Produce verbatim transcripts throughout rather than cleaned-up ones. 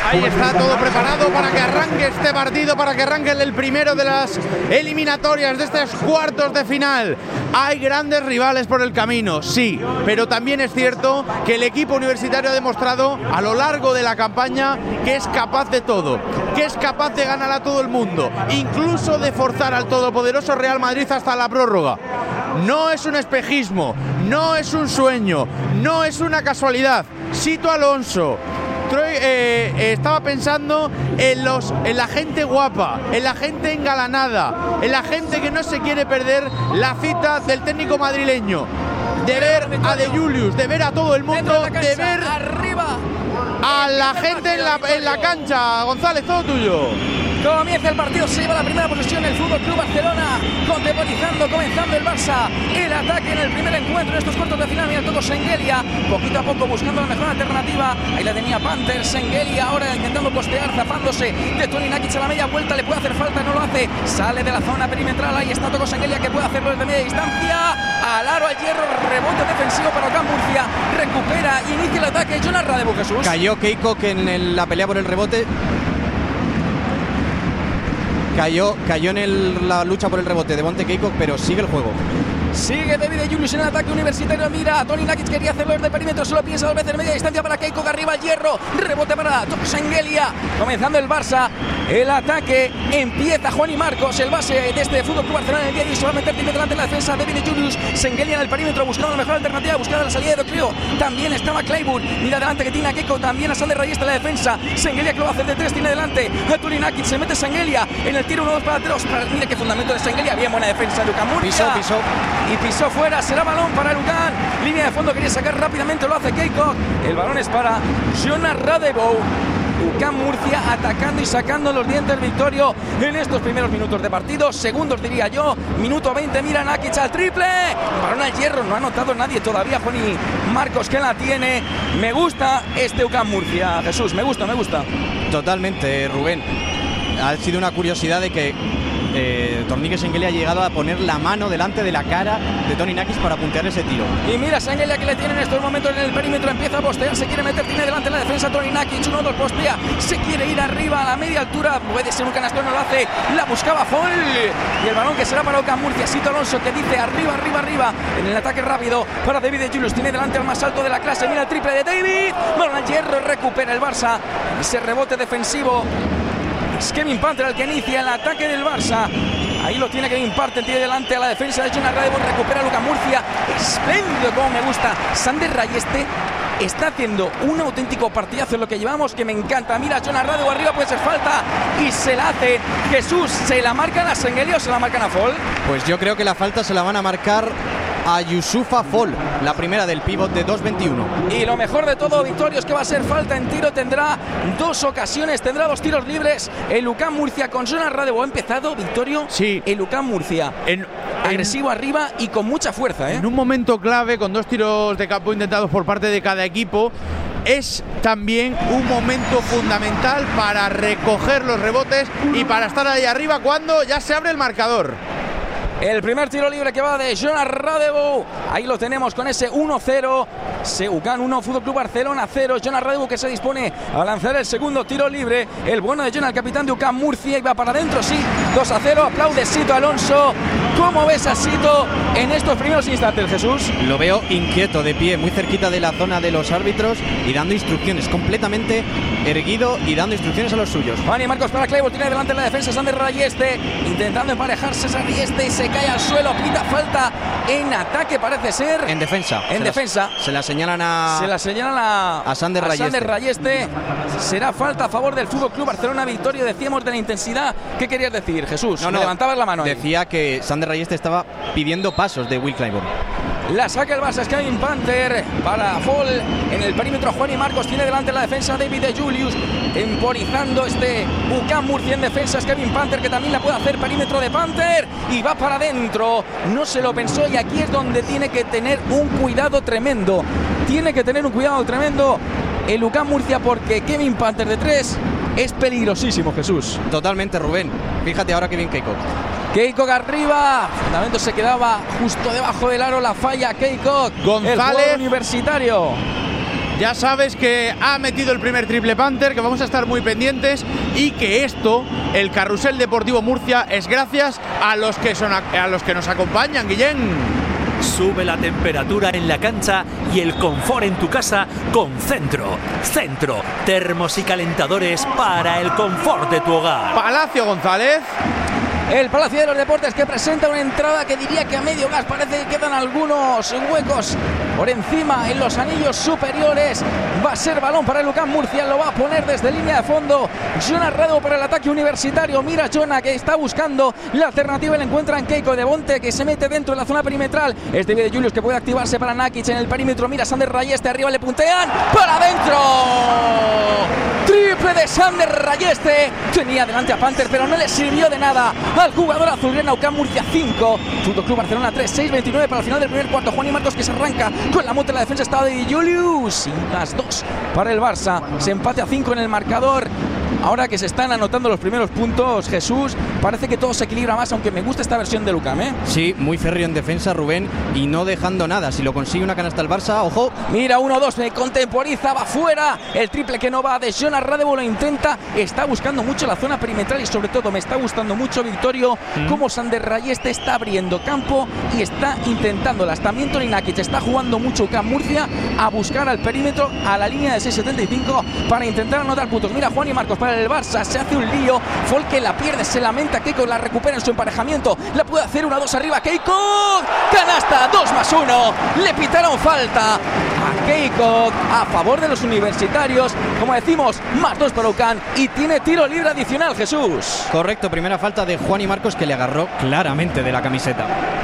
Ahí está todo preparado para que arranque este partido, para que arranque el primero de las eliminatorias de estos cuartos de final. Hay grandes rivales por el camino, sí, pero también es cierto que el equipo universitario ha demostrado a lo largo de la campaña que es capaz de todo, que es capaz de ganar a todo el mundo, incluso de forzar al todopoderoso Real Madrid hasta la prórroga. No es un espejismo, no es un sueño, no es una casualidad. Sito Alonso Troy, eh, eh, estaba pensando en, los, en la gente guapa, en la gente engalanada, en la gente que no se quiere perder la cita del técnico madrileño, de ver a De Julius, de ver a todo el mundo, de ver a la gente en la, en la cancha. González, todo tuyo. Comienza el partido, se lleva la primera posesión el Fútbol Club Barcelona, contemporizando, comenzando el Barça, el ataque en el primer encuentro en estos cuartos de final. Mira, todo Sengelia, poquito a poco buscando la mejor alternativa. Ahí la tenía Panther, Sengelia ahora intentando postear, zafándose de Toni Nakic a la media vuelta, le puede hacer falta, no lo hace, sale de la zona perimetral, ahí está Toko Sengelia que puede hacerlo desde media distancia, al aro, al hierro, rebote defensivo para Ocam Murcia, recupera, inicia el ataque, Jonas Radebu, Jesús. Cayó Keiko que en el, la pelea por el rebote. Cayó, cayó en el, la lucha por el rebote de Monte Keiko, pero sigue el juego. Sigue David De Julius en el ataque universitario. Mira, Toni Nakic quería hacerlo desde perímetro, solo piensa dos veces, media distancia para Keiko, que arriba al hierro, rebote para Toko Sengelia. Comenzando el Barça, el ataque, empieza Juan y Marcos, el base de este Fútbol Club Barcelona en el día de hoy, se va a meter primero delante de la defensa. David De Julius, Sengelia en el perímetro, buscando la mejor alternativa, buscando la salida de Docleo. También estaba Clayburn, mira adelante que tiene a Keiko, también a Sander Rayesta en la defensa. Sengelia que lo va a hacer de tres, tiene delante a Toni Nakic, se mete Sengelia en el tiro uno dos para tres. Mira qué fundamento de Sengelia, bien buena defensa de Ocam Murcia. Pisó, pisó. Y pisó fuera, será balón para el Ucán. Línea de fondo, quería sacar rápidamente, lo hace Keiko. El balón es para Jonas Radebu. Ocam Murcia atacando y sacando los dientes Victorio en estos primeros minutos de partido, segundos diría yo, minuto veinte, mira Nakic al triple, balón al hierro, no ha anotado nadie todavía, Juan y Marcos que la tiene. Me gusta este Ocam Murcia, Jesús, me gusta, me gusta. Totalmente, Rubén. Ha sido una curiosidad de que Eh, Tornique Sengelia ha llegado a poner la mano delante de la cara de Toni Nakic para puntear ese tiro. Y mira Sengelia que le tiene en estos momentos en el perímetro, empieza a postear, se quiere meter, tiene delante la defensa Toni Nakic, uno dos postea, se quiere ir arriba a la media altura, puede ser un canastón, no lo hace, la buscaba Foll, y el balón que será para Ocam Murcia. Sito Alonso que dice arriba, arriba, arriba, en el ataque rápido para David De Julius, tiene delante al más alto de la clase, mira el triple de David, balón al hierro, recupera el Barça, ese rebote defensivo. Es Kevin Panther el que inicia el ataque del Barça. Ahí lo tiene Kevin Panther, tiene delante a la defensa de Jonas Radebu, recupera a Ocam Murcia. Espléndido, como me gusta. Sander Rayeste está haciendo un auténtico partidazo en lo que llevamos, que me encanta. Mira, Jonas Radebu arriba, puede ser falta y se la hace. Jesús, ¿se la marcan a Sengelia o se la marcan a Foll? Pues yo creo que la falta se la van a marcar a Youssoufa Foll, la primera del pívot de dos veintiuno. Y lo mejor de todo, Victorio, es que va a ser falta en tiro, tendrá dos ocasiones, tendrá dos tiros libres. El Ocam Murcia con Jonas Radebu ha empezado, Victorio. Sí. El Ocam Murcia en, agresivo en, arriba y con mucha fuerza, ¿eh? En un momento clave, con dos tiros de campo intentados por parte de cada equipo. Es también un momento fundamental para recoger los rebotes y para estar ahí arriba cuando ya se abre el marcador. El primer tiro libre que va de Jonas Radebu. Ahí lo tenemos con ese uno cero. Ucam uno, Fútbol Club Barcelona cero. Jonas Radebu que se dispone a lanzar el segundo tiro libre. El bueno de Jonas, el capitán de Ocam Murcia. Y va para adentro, sí. dos a cero. Aplaude Sito Alonso. ¿Cómo ves a Sito en estos primeros instantes, Jesús? Lo veo inquieto, de pie, muy cerquita de la zona de los árbitros y dando instrucciones, completamente erguido y dando instrucciones a los suyos. Juan y Marcos para Clayburn, tiene delante la defensa Sander Rayeste, intentando emparejarse Rayeste y se cae al suelo, pita falta en ataque, parece ser. En defensa. En se defensa. La, se la señalan a. Se la señalan a. A Sander Rayeste. A Sander Rayeste. Será falta a favor del Fútbol Club Barcelona. Victoria, decíamos, de la intensidad. ¿Qué querías decir, Jesús? No, no. Levantabas la mano. Decía ahí. Que Sander Rayeste estaba pidiendo pasos de Will Clyburn. La saca el Barça, Kevin Panther para Foll en el perímetro. Juan y Marcos tiene delante la defensa David De Julius, temporizando este Ocam Murcia en defensa. Kevin Panther que también la puede hacer, perímetro de Panther y va para adentro. No se lo pensó y aquí es donde tiene que tener un cuidado tremendo. Tiene que tener un cuidado tremendo el Ocam Murcia porque Kevin Panther de tres es peligrosísimo, Jesús. Totalmente, Rubén. Fíjate ahora que bien Keiko. Keiko arriba, fundamento se quedaba justo debajo del aro, la falla Keiko. González el universitario. Ya sabes que ha metido el primer triple Panther, que vamos a estar muy pendientes y que esto, el Carrusel Deportivo Murcia, es gracias a los que, son a, a los que nos acompañan, Guillén. Sube la temperatura en la cancha y el confort en tu casa con Centro. Centro, termos y calentadores para el confort de tu hogar. Palacio González. El Palacio de los Deportes, que presenta una entrada que diría que a medio gas, parece que quedan algunos huecos por encima en los anillos superiores. Va a ser balón para el UCAM Murcia, lo va a poner desde línea de fondo Jonas Radu para el ataque universitario. Mira Jonah, que está buscando la alternativa y le encuentra en Keiko Devonte, que se mete dentro de la zona perimetral. Es David de Julius, que puede activarse para Nakic en el perímetro. Mira Sander Rayeste, arriba le puntean, para adentro. Triple de Sander Rayeste. Tenía delante a Panther, pero no le sirvió de nada al jugador azulgrana. UCAM Murcia cinco, Fútbol Club Barcelona tres, seis veintinueve para el final del primer cuarto. Juan y Marcos, que se arranca con la moto en la defensa, está de Julius. Y más dos para el Barça. Se empate a cinco en el marcador. Ahora que se están anotando los primeros puntos, Jesús, parece que todo se equilibra más, aunque me gusta esta versión de UCAM, ¿eh? Sí, muy férreo en defensa, Rubén, y no dejando nada. Si lo consigue una canasta el Barça, ojo. Mira, uno dos, me contemporiza, va fuera. El triple que no va de Jonas Radu, lo intenta. Está buscando mucho la zona perimetral y sobre todo me está gustando mucho, Victorio, mm. cómo Sander Rayeste está abriendo campo y está intentándolas. También Toni Nakic está jugando mucho UCAM Murcia a buscar al perímetro, a la línea de seis setenta y cinco para intentar anotar puntos. Mira, Juan y Marcos para el Barça, se hace un lío. Folke la pierde, se lamenta. Keiko la recupera en su emparejamiento. La puede hacer una dos arriba. Keiko, canasta, dos más uno. Le pitaron falta a Keiko a favor de los universitarios. Como decimos, más dos para UCAM y tiene tiro libre adicional, Jesús. Correcto, primera falta de Juan y Marcos, que le agarró claramente de la camiseta.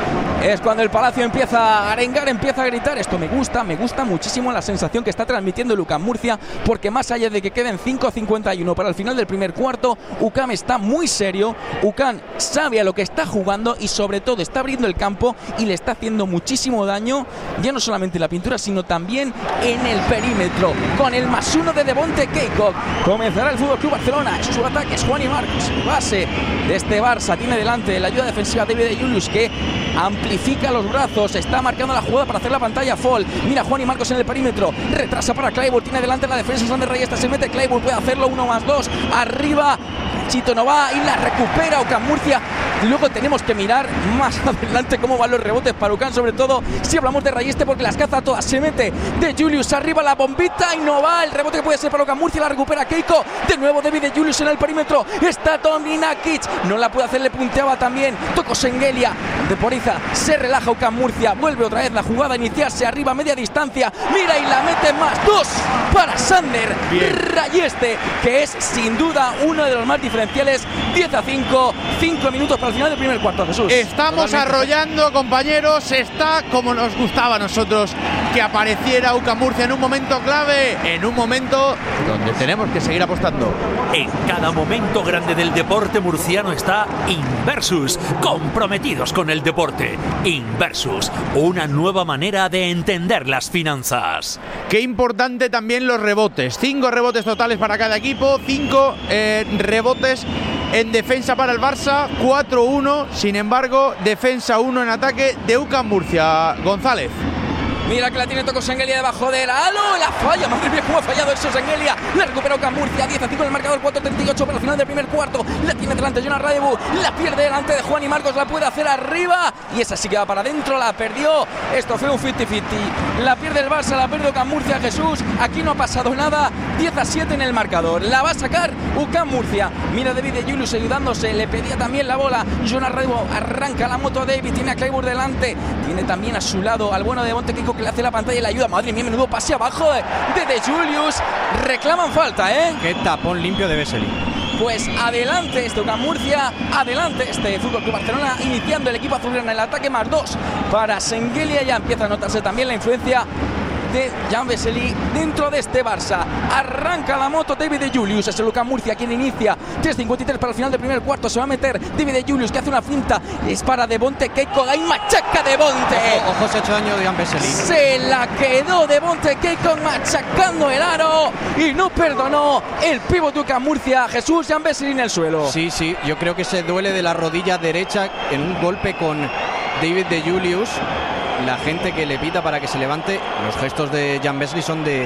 Es cuando el Palacio empieza a arengar, empieza a gritar. Esto me gusta, me gusta muchísimo la sensación que está transmitiendo el UCAM Murcia, porque más allá de que queden cinco cincuenta y uno para el final del primer cuarto, UCAM está muy serio. UCAM sabe a lo que está jugando y sobre todo está abriendo el campo y le está haciendo muchísimo daño, ya no solamente en la pintura, sino también en el perímetro. Con el más uno de Devonte Keiko comenzará el Fútbol Club Barcelona. Su ataque es Juan y Marcos. Base de este Barça tiene delante la ayuda defensiva de David de Julius, que amplifica los brazos, está marcando la jugada para hacer la pantalla fall. Mira Juan y Marcos en el perímetro, retrasa para Claypool, tiene delante la defensa Sander Rayeste, se mete Claypool, puede hacerlo, uno más dos, arriba Chito no va y la recupera UCAM Murcia. Luego tenemos que mirar más adelante cómo van los rebotes para UCAM, sobre todo si hablamos de Rayeste, porque las caza todas. Se mete de Julius, arriba la bombita y no va. El rebote que puede ser para UCAM Murcia, la recupera Keiko. De nuevo David de Julius en el perímetro, está Toni Nakic, no la puede hacer, le punteaba también Toko Sengelia. De Poriza, se relaja UCAM Murcia, vuelve otra vez la jugada a iniciarse arriba a media distancia. Mira y la mete más dos para Sander Rayeste, que es sin duda uno de los más diferenciales. Diez a cinco, cinco minutos para el final del primer cuarto, Jesús. Estamos Totalmente. arrollando, compañeros. Está como nos gustaba a nosotros que apareciera UCAM Murcia en un momento clave, en un momento donde tenemos que seguir apostando. En cada momento grande del deporte murciano está Inversus, comprometidos con el deporte. Inversus, una nueva manera de entender las finanzas. Qué importante también los rebotes. Cinco rebotes totales para cada equipo, cinco eh, rebotes en defensa para el Barça, cuatro uno. Sin embargo, defensa uno en ataque de UCAM Murcia. González. Mira que la tiene Toko Sengelia debajo del halo, la falla, madre mía cómo ha fallado eso Sengelia, la recupera UCAM Murcia, diez a cinco en el marcador, cuatro treinta y ocho para el final del primer cuarto, la tiene delante Jonas Radu, la pierde delante de Juan y Marcos, la puede hacer arriba, y esa sí que va para adentro, la perdió, esto fue un cincuenta cincuenta, la pierde el Barça, la pierde UCAM Murcia, Jesús, aquí no ha pasado nada, diez a siete en el marcador, la va a sacar UCAM Murcia, mira David de Julius ayudándose, le pedía también la bola, Jonas Radu arranca la moto a David, tiene a Claypool delante, tiene también a su lado al bueno de Devonte Keiko, que le hace la pantalla y la ayuda. Madre mía, menudo pase abajo de, de, de Julius. Reclaman falta, ¿eh? Qué tapón limpio de Vesely. Pues adelante este UCAM Murcia, adelante este Fútbol Club Barcelona, iniciando el equipo azulgrana en el ataque, más dos para Sengelia. Ya empieza a notarse también la influencia de Jan Vesely dentro de este Barça. Arranca la moto David de Julius, es el UCAM Murcia quien inicia. Tres cincuenta y tres para el final del primer cuarto, se va a meter David de Julius, que hace una finta, es para Devonte Keiko, ahí machaca Devonte. Ojo, ojo, se ha hecho daño de Jan Vesely. Se la quedó Devonte Keiko machacando el aro y no perdonó el pívot de UCAM Murcia, Jesús. Jan Vesely en el suelo. Sí, sí, yo creo que se duele de la rodilla derecha en un golpe con David de Julius. La gente que le pita para que se levante, los gestos de Jan Vesely son de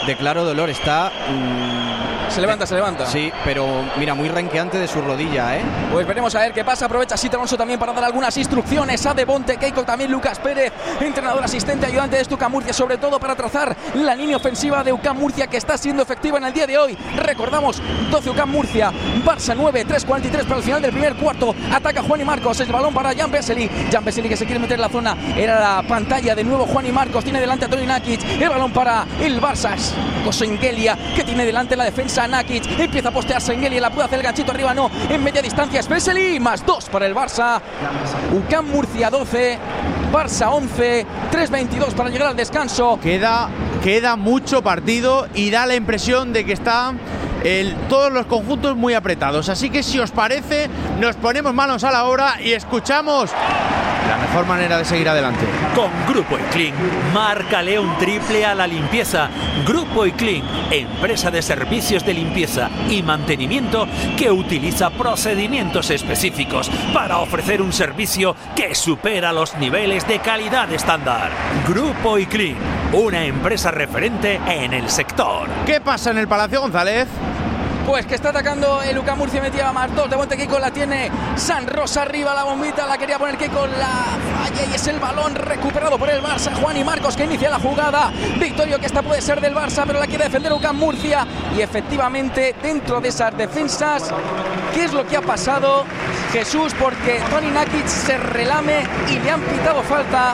de claro dolor. Está... Mmm, se levanta, se levanta. Sí, pero mira, muy renqueante de su rodilla, ¿eh? Pues veremos a ver qué pasa. Aprovecha Sito Alonso también para dar algunas instrucciones a Devonte Keiko, también Lucas Pérez, entrenador asistente, ayudante de este UCAM Murcia, sobre todo para trazar la línea ofensiva de UCAM Murcia, que está siendo efectiva en el día de hoy. Recordamos, doce UCAM Murcia, Barça nueve, tres cuarenta y tres para el final del primer cuarto. Ataca Juan y Marcos, el balón para Jan Vesely. Jan Vesely que se quiere meter en la zona, era la pantalla de nuevo. Juan y Marcos tiene delante a Toni Nakic, el balón para el Barça. Sengelia, que tiene delante la defensa. Nakic empieza a postear Sengelia, la puede hacer el ganchito arriba, no, en media distancia es Vesely, más dos para el Barça. UCAM Murcia doce, Barça once, tres veintidós para llegar al descanso. Queda, queda mucho partido y da la impresión de que está el, todos los conjuntos muy apretados. Así que si os parece, nos ponemos manos a la obra y escuchamos la mejor manera de seguir adelante. Con Grupo Iclin, márcale un triple a la limpieza. Grupo Iclin, empresa de servicios de limpieza y mantenimiento que utiliza procedimientos específicos para ofrecer un servicio que supera los niveles de calidad estándar. Grupo Iclin, una empresa referente en el sector. ¿Qué pasa en el Palacio González? Pues que está atacando el UCAM Murcia, metía más dos. Devonte Keiko la tiene San Rosa arriba, la bombita la quería poner Keiko, la falla y es el balón recuperado por el Barça. Juan y Marcos que inicia la jugada. Victorio, que esta puede ser del Barça, pero la quiere defender UCAM Murcia. Y efectivamente, dentro de esas defensas, ¿qué es lo que ha pasado, Jesús? Porque Toni Nakic se relame y le han pitado falta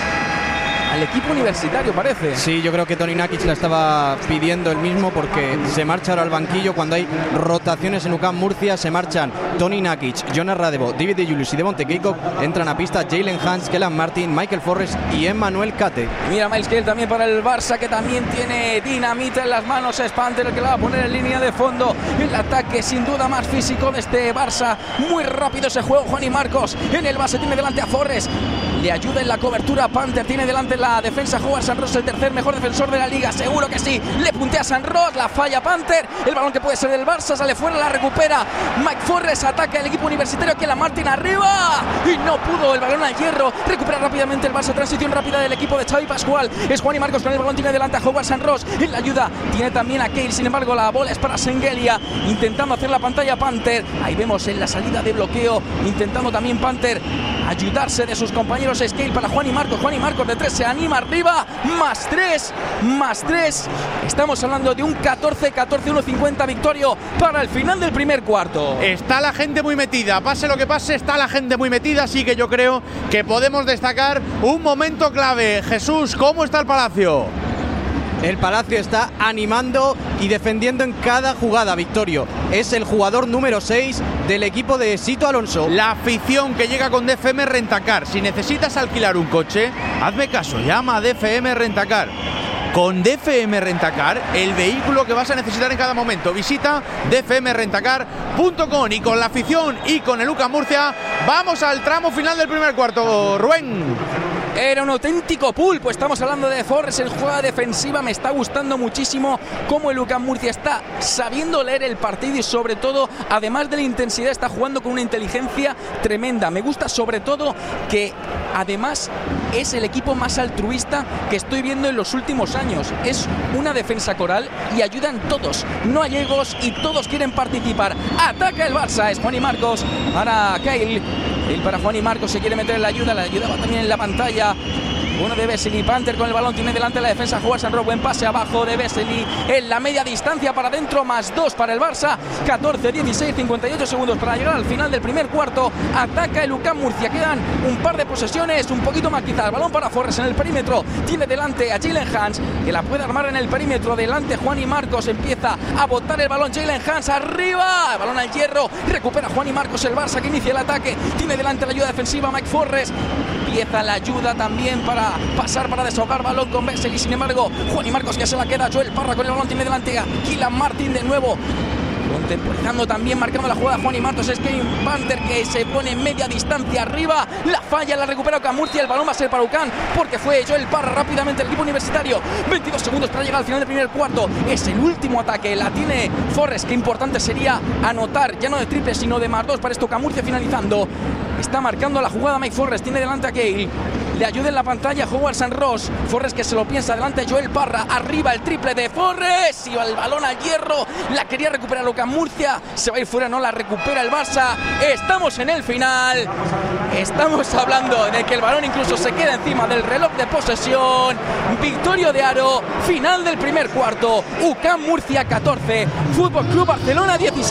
al equipo universitario, parece. Sí, yo creo que Toni Nakic la estaba pidiendo él mismo, porque se marcha ahora al banquillo cuando hay rotaciones en UCAM Murcia. Se marchan Toni Nakic, Jonas Radevo, David de Julius y Devonte Keiko. Entran a pista Jalen Hans, Kellan Martin, Michael Forrest y Emmanuel Cate. Mira, Miles Kell también para el Barça, que también tiene dinamita en las manos. Es Panther el que la va a poner en línea de fondo. El ataque sin duda más físico de este Barça. Muy rápido ese juego. Juan y Marcos en el base, tiene delante a Forrest. Le ayuda en la cobertura Panther, tiene delante la defensa. Juega San Ross, el tercer mejor defensor de la liga, seguro que sí. Le puntea a San Ross, la falla Panther. El balón que puede ser del Barça, sale fuera, la recupera Mike Forrest. Ataca el equipo universitario, que la Martin arriba y no pudo, el balón al hierro. Recupera rápidamente el Barça, transición rápida del equipo de Xavi Pascual. Es Juan y Marcos con el balón, tiene delante a Howard San Ross. En la ayuda tiene también a Cale, sin embargo la bola es para Sengelia, intentando hacer la pantalla Panther. Ahí vemos en la salida de bloqueo, intentando también Panther ayudarse de sus compañeros. Scale para Juan y Marcos, Juan y Marcos de tres se anima arriba, más tres, más tres. Estamos hablando de un catorce catorce, uno cincuenta victorio para el final del primer cuarto. Está la gente muy metida, pase lo que pase, está la gente muy metida, así que yo creo que podemos destacar un momento clave. Jesús, ¿cómo está el Palacio? El Palacio está animando y defendiendo en cada jugada. Victorio es el jugador número seis del equipo de Sito Alonso. La afición que llega con D F M Rentacar. Si necesitas alquilar un coche, hazme caso, llama a D F M Rentacar. Con D F M Rentacar, el vehículo que vas a necesitar en cada momento. Visita d f m rentacar punto com. Y con la afición y con el UCAM Murcia, vamos al tramo final del primer cuarto. Rubén. Era un auténtico pulpo. Estamos hablando de Forrest en jugada defensiva. Me está gustando muchísimo cómo el UCAM Murcia está sabiendo leer el partido y, sobre todo, además de la intensidad, está jugando con una inteligencia tremenda. Me gusta sobre todo que además es el equipo más altruista que estoy viendo en los últimos años. Es una defensa coral y ayudan todos, no hay egos y todos quieren participar. Ataca el Barça, es Juan y Marcos para Cale. El para Juan y Marcos se quiere meter en la ayuda, la ayuda va también en la pantalla. Uno de Vesely, Panther con el balón, tiene delante la defensa, jugar San Ross, buen pase abajo de Vesely en la media distancia para adentro, más dos para el Barça, catorce dieciséis, cincuenta y ocho segundos para llegar al final del primer cuarto. Ataca el UCAM Murcia, quedan un par de posesiones, un poquito más quizás. Balón para Forrest en el perímetro, tiene delante a Jalen Hans, que la puede armar en el perímetro, delante Juan y Marcos, empieza a botar el balón Jalen Hans, arriba, balón al hierro, recupera Juan y Marcos, el Barça que inicia el ataque, tiene delante la ayuda defensiva Mike Forrest, empieza la ayuda también para pasar, para desahogar balón con Vesely. Sin embargo, Juan y Marcos que se la queda. Joel Parra con el balón, tiene delante a Kellan Martin de nuevo, contemporizando también, marcando la jugada Juan y Marcos. Es Kevin Panther que se pone en media distancia arriba, la falla, la recupera UCAM Murcia. El balón va a ser para UCAM porque fue Joel Parra rápidamente el equipo universitario. veintidós segundos para llegar al final del primer cuarto. Es el último ataque, la tiene Forrest. Qué importante sería anotar, ya no de triple sino de más dos para esto. UCAM Murcia finalizando. Está marcando la jugada Mike Forrest, tiene delante a Cale. le ayuda en la pantalla Howard San Ross. Forres que se lo piensa, delante Joel Parra, arriba el triple de Forres y el balón al hierro, la quería recuperar UCAM Murcia, se va a ir fuera, no la recupera el Barça. Estamos en el final, estamos hablando de que el balón incluso se queda encima del reloj de posesión. Victoria de Aro, final del primer cuarto, UCAM Murcia catorce, Fútbol Club Barcelona dieciséis.